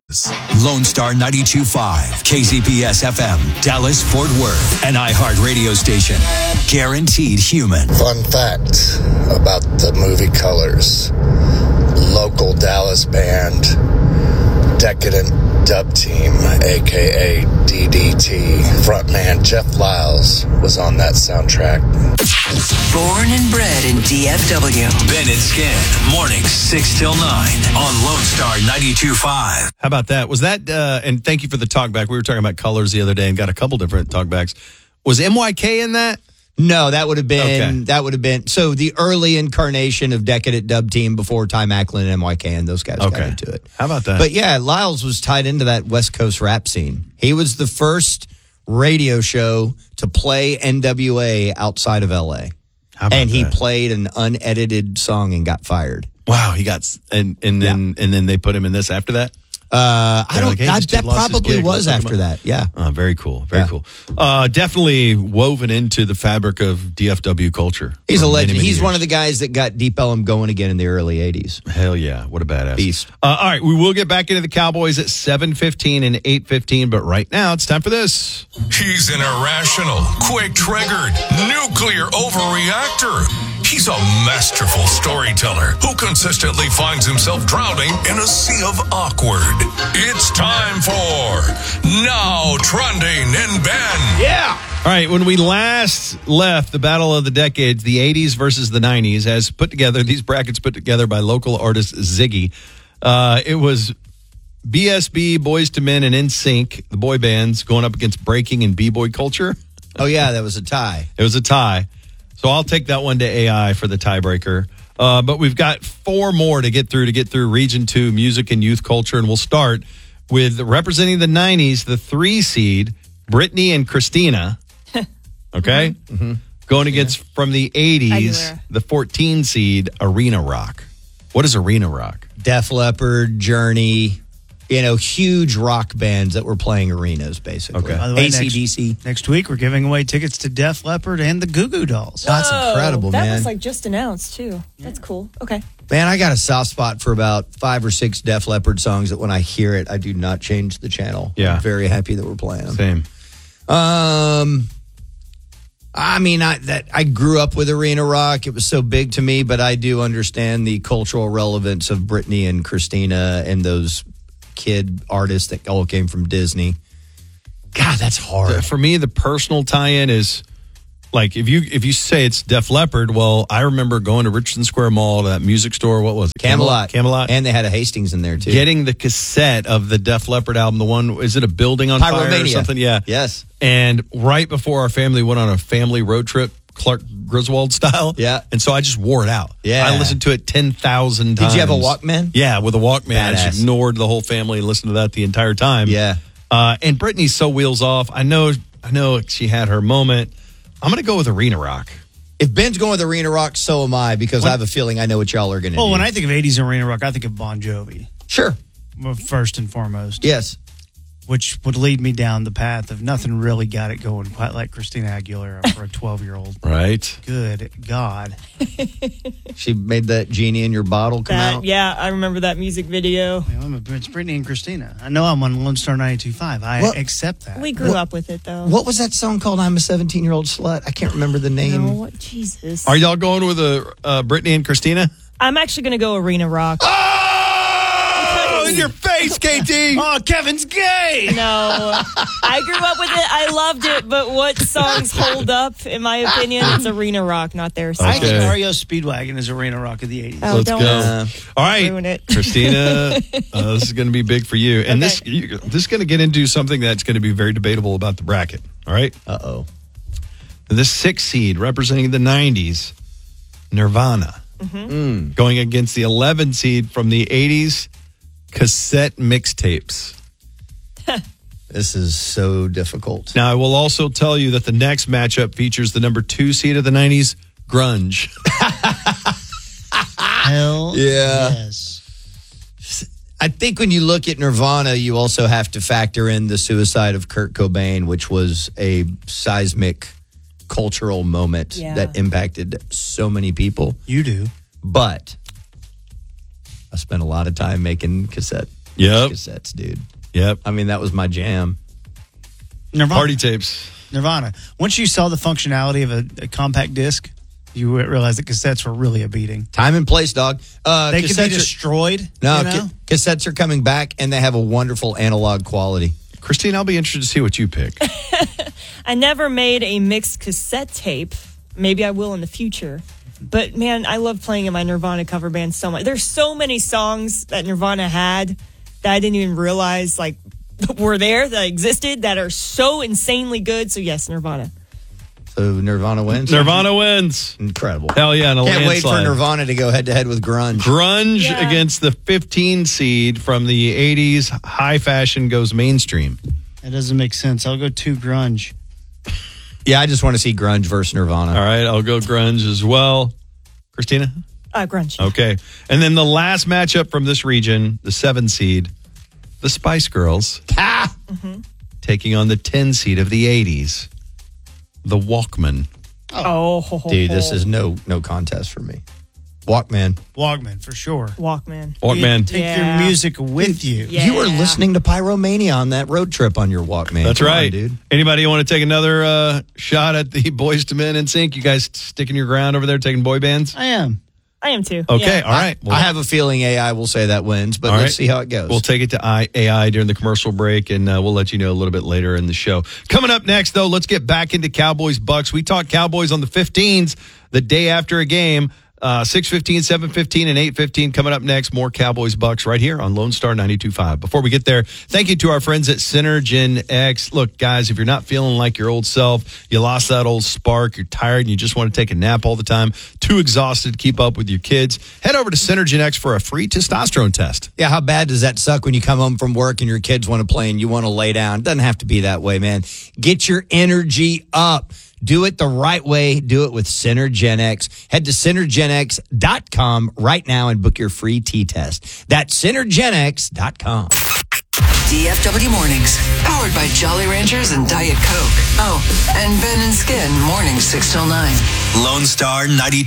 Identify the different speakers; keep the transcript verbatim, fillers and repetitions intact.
Speaker 1: Lone Star ninety-two point five, K Z P S F M, Dallas, Fort Worth, an iHeart radio station. Guaranteed human.
Speaker 2: Fun fact about the movie Colors. Local Dallas band, Decadent Dub Team, a k a. D D T. Frontman Jeff Lyles was on that soundtrack.
Speaker 3: Born and bred in D F W.
Speaker 1: Ben and Skin, mornings six till nine on Lone Star ninety-two point five.
Speaker 4: How about that? Was that, uh, and thank you for the talkback. We were talking about Colors the other day and got a couple different talkbacks. Was M Y K in that?
Speaker 5: No, that would have been,
Speaker 4: Okay.
Speaker 5: that would have been, so the early incarnation of Decadent Dub Team before Ty Macklin and M Y K and those guys got
Speaker 4: Okay.
Speaker 5: into it.
Speaker 4: How about that?
Speaker 5: But yeah, Lyles was tied into that West Coast rap scene. He was the first radio show to play N W A outside of L A.
Speaker 4: How about
Speaker 5: And he
Speaker 4: that?
Speaker 5: played an unedited song and got fired.
Speaker 4: Wow, he got, s- and, and then, and then they put him in this after that?
Speaker 5: Uh, I
Speaker 4: They're
Speaker 5: don't,
Speaker 4: like, hey,
Speaker 5: I,
Speaker 4: this dude
Speaker 5: that
Speaker 4: lost his
Speaker 5: probably
Speaker 4: gig.
Speaker 5: was
Speaker 4: Let's talk
Speaker 5: after
Speaker 4: about-
Speaker 5: that. Yeah.
Speaker 4: Oh, very cool. Very
Speaker 5: Yeah.
Speaker 4: cool. Uh, definitely woven into the fabric of D F W culture.
Speaker 5: He's
Speaker 4: for
Speaker 5: a
Speaker 4: many,
Speaker 5: legend.
Speaker 4: many
Speaker 5: He's
Speaker 4: years.
Speaker 5: one of the guys that got Deep Ellum going again in the early eighties.
Speaker 4: Hell yeah. What a badass.
Speaker 5: Beast.
Speaker 4: Uh, all right. We will get back into the Cowboys at seven fifteen and eight fifteen, but right now it's time for this.
Speaker 6: He's an irrational, quick-triggered, nuclear overreactor. He's a masterful storyteller who consistently finds himself drowning in a sea of awkward. It's time for Now Trending in Ben.
Speaker 4: Yeah. All right. When we last left the battle of the decades, the eighties versus the nineties, as put together, these brackets put together by local artist Ziggy, uh, it was B S B, Boys to Men, and N Sync, the boy bands, going up against breaking and b-boy culture.
Speaker 5: Oh, yeah, that was a tie.
Speaker 4: It was a tie. So I'll take that one to A I for the tiebreaker. Uh, but we've got four more to get through to get through Region two, music and youth culture. And we'll start with representing the nineties, the three seed, Britney and Christina. Okay? Mm-hmm. Going against from the eighties,
Speaker 7: Aguilera.
Speaker 4: the fourteen seed, Arena Rock. What is Arena Rock?
Speaker 5: Def Leppard, Journey, you know, huge rock bands that were playing arenas, basically.
Speaker 4: Okay.
Speaker 8: By the way,
Speaker 5: A C D C.
Speaker 8: Next, next week, we're giving away tickets to Def Leppard and the Goo Goo Dolls.
Speaker 5: That's
Speaker 7: Whoa,
Speaker 5: incredible,
Speaker 7: that
Speaker 5: man.
Speaker 7: was like just announced too. That's cool. Okay.
Speaker 5: Man, I got a soft spot for about five or six Def Leppard songs that when I hear it, I do not change the channel.
Speaker 4: Yeah.
Speaker 5: I'm very happy that we're playing them.
Speaker 4: Same.
Speaker 5: Um, I mean, I that I grew up with Arena Rock. It was so big to me, but I do understand the cultural relevance of Britney and Christina and those kid artists that all came from Disney. God, that's hard.
Speaker 4: For me, the personal tie-in is like if you if you say it's Def Leppard, well, I remember going to Richardson Square Mall to that music store. What was it?
Speaker 5: Camelot.
Speaker 4: Camelot.
Speaker 5: And they had a Hastings in there, too.
Speaker 4: Getting the cassette of the Def Leppard album, the one, is it a building on fire or
Speaker 5: Pyromania.
Speaker 4: something? Yeah.
Speaker 5: Yes.
Speaker 4: And right before our family went on a family road trip, Clark Griswold style.
Speaker 5: Yeah.
Speaker 4: And so I just wore it out.
Speaker 5: Yeah.
Speaker 4: I listened to it ten thousand times.
Speaker 5: Did you have a Walkman?
Speaker 4: Yeah, with a Walkman. I
Speaker 5: Badass.
Speaker 4: just ignored the whole family and listened to that the entire time.
Speaker 5: Yeah.
Speaker 4: Uh, and Britney's so wheels off. I know, I know she had her moment. I'm going to go with Arena Rock.
Speaker 5: If Ben's going with Arena Rock, so am I, because I have a feeling I know what y'all are going to
Speaker 8: Well,
Speaker 5: do.
Speaker 8: when I think of eighties Arena Rock, I think of Bon Jovi,
Speaker 5: Sure.
Speaker 8: well, first and foremost.
Speaker 5: Yes.
Speaker 8: Which would lead me down the path of nothing really got it going quite like Christina Aguilera for a twelve-year-old.
Speaker 4: Right.
Speaker 8: Good God.
Speaker 5: She made that genie in your bottle come
Speaker 7: That,
Speaker 5: out.
Speaker 7: yeah, I remember that music video.
Speaker 8: You know, it's Britney and Christina. I know I'm on Lone Star ninety-two point five. I
Speaker 5: What?
Speaker 8: accept that.
Speaker 7: We grew
Speaker 5: What-
Speaker 7: up with it though.
Speaker 5: What was that song called? I'm a seventeen-year-old slut. I can't remember the name.
Speaker 7: No, Jesus.
Speaker 4: Are y'all going with a uh, Britney and Christina?
Speaker 7: I'm actually going to go Arena Rock.
Speaker 4: Oh, in your face, K T.
Speaker 8: Oh, Kevin's gay!
Speaker 7: No, I grew up with it. I loved it, but what songs hold up, in my opinion, it's Arena Rock, not their song.
Speaker 8: I think
Speaker 4: Okay.
Speaker 8: R E O Speedwagon is Arena Rock of the eighties.
Speaker 7: Oh,
Speaker 4: Let's
Speaker 7: don't
Speaker 4: go.
Speaker 5: Uh,
Speaker 4: All right,
Speaker 7: ruin it.
Speaker 4: Christina, uh, this is going to be big for you. And this
Speaker 7: Okay.
Speaker 4: you, this is going to get into something that's going to be very debatable about the bracket. All right?
Speaker 5: Uh-oh.
Speaker 4: The sixth seed representing the nineties, Nirvana.
Speaker 7: Mm-hmm.
Speaker 4: Going against the eleven seed from the eighties, cassette mixtapes.
Speaker 5: This is so difficult.
Speaker 4: Now, I will also tell you that the next matchup features the number two seed of the nineties, grunge.
Speaker 8: Hell
Speaker 5: Yeah.
Speaker 8: yes.
Speaker 5: I think when you look at Nirvana, you also have to factor in the suicide of Kurt Cobain, which was a seismic cultural moment
Speaker 7: Yeah.
Speaker 5: that impacted so many people.
Speaker 8: You do.
Speaker 5: But I spent a lot of time making cassette
Speaker 4: Yep.
Speaker 5: cassettes, dude.
Speaker 4: Yep.
Speaker 5: I mean, that was my jam.
Speaker 8: Nirvana.
Speaker 4: Party tapes.
Speaker 8: Nirvana. Once you saw the functionality of a, a compact disc, you realized that cassettes were really a beating.
Speaker 5: Time and place, dog. Uh,
Speaker 8: They could be
Speaker 5: cassettes are-
Speaker 8: destroyed.
Speaker 5: No,
Speaker 8: you know?
Speaker 5: ca- cassettes are coming back, and they have a wonderful analog quality.
Speaker 4: Christine, I'll be interested to see what you pick.
Speaker 7: I never made a mixed cassette tape. Maybe I will in the future. But man, I love playing in my Nirvana cover band so much. There's so many songs that Nirvana had that I didn't even realize like were there, that existed, that are so insanely good. So yes, Nirvana.
Speaker 5: So Nirvana wins.
Speaker 4: Nirvana wins.
Speaker 5: Incredible.
Speaker 4: Hell yeah, and a
Speaker 5: Can't wait for
Speaker 4: landslide.
Speaker 5: Nirvana to go head to head with grunge.
Speaker 4: Grunge
Speaker 7: Yeah.
Speaker 4: against the fifteen seed from the eighties. High fashion goes mainstream.
Speaker 8: That doesn't make sense. I'll go two grunge.
Speaker 5: Yeah, I just want to see grunge versus Nirvana.
Speaker 4: All right, I'll go grunge as well. Christina?
Speaker 7: Uh, grunge.
Speaker 4: Okay. And then the last matchup from this region, the seven seed, the Spice Girls,
Speaker 5: Ah!
Speaker 4: taking on the ten seed of the eighties, the Walkman.
Speaker 7: Oh, ho, ho,
Speaker 5: Dude, this
Speaker 7: ho.
Speaker 5: is no no contest for me. Walkman.
Speaker 8: Walkman, for sure.
Speaker 7: Walkman.
Speaker 4: Walkman.
Speaker 8: Take
Speaker 7: Yeah.
Speaker 8: your music with you.
Speaker 7: Yeah.
Speaker 5: You were listening to Pyromania on that road trip on your Walkman.
Speaker 4: That's
Speaker 5: Come on,
Speaker 4: right,
Speaker 5: dude.
Speaker 4: Anybody want to take another uh, shot at the Boys to Men in Sync? You guys sticking your ground over there, taking boy bands?
Speaker 8: I am.
Speaker 7: I am too.
Speaker 4: Okay,
Speaker 7: Yeah.
Speaker 4: all right. Well,
Speaker 5: I have a feeling A I will say that wins, but
Speaker 4: all
Speaker 5: let's
Speaker 4: right.
Speaker 5: see how it goes.
Speaker 4: We'll take it to I- A I during the commercial break, and uh, we'll let you know a little bit later in the show. Coming up next, though, let's get back into Cowboys Bucks. We talked Cowboys on the fifteens the day after a game. Uh, six fifteen, seven fifteen, and eight fifteen coming up next. More Cowboys Bucks right here on Lone Star ninety-two point five. Before we get there, thank you to our friends at Synergen X. Look, guys, if you're not feeling like your old self, you lost that old spark, you're tired, and you just want to take a nap all the time, too exhausted to keep up with your kids, head over to Synergen X for a free testosterone test.
Speaker 5: Yeah, how bad does that suck when you come home from work and your kids want to play and you want to lay down? It doesn't have to be that way, man. Get your energy up. Do it the right way. Do it with Synergen X. Head to synergen x dot com right now and book your free T-test. That's synergen x dot com.
Speaker 3: D F W Mornings, powered by Jolly Ranchers and Diet Coke. Oh, and Ben and Skin, mornings six till nine.
Speaker 1: Lone Star ninety-two.